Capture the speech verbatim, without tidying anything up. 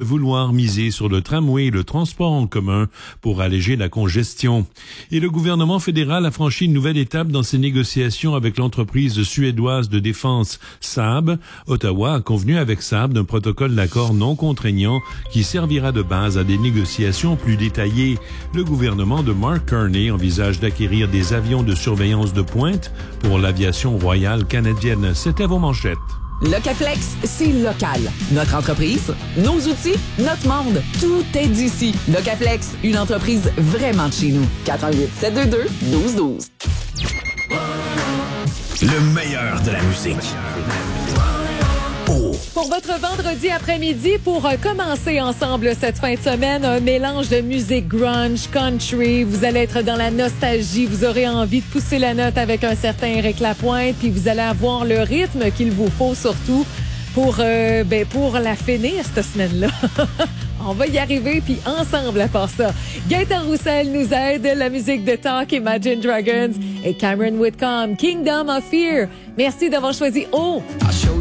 vouloir miser sur le tramway et le transport en commun pour alléger la congestion. Et le gouvernement fédéral a franchi une nouvelle étape dans ses négociations avec l'entreprise suédoise de défense Saab. Ottawa a convenu avec Saab d'un protocole d'accord non contraignant qui servira de base à des négociations plus détaillées. Le gouvernement de Mark Carney envisage d'acquérir des avions de surveillance de pointe pour l'aviation royale canadienne. C'était vos manchettes. Locaflex, c'est local. Notre entreprise, nos outils, notre monde, tout est d'ici. Locaflex, une entreprise vraiment de chez nous. quatre un huit, sept deux deux, un deux un deux. Le meilleur de la musique. Oh. Pour votre vendredi après-midi, pour euh, commencer ensemble cette fin de semaine, un mélange de musique grunge, country. Vous allez être dans la nostalgie. Vous aurez envie de pousser la note avec un certain Éric Lapointe. Puis vous allez avoir le rythme qu'il vous faut surtout pour, euh, ben, pour la finir cette semaine-là. On va y arriver, puis ensemble à part ça. Gaëtan Roussel nous aide, la musique de Talk, Imagine Dragons et Cameron Whitcomb, Kingdom of Fear. Merci d'avoir choisi O.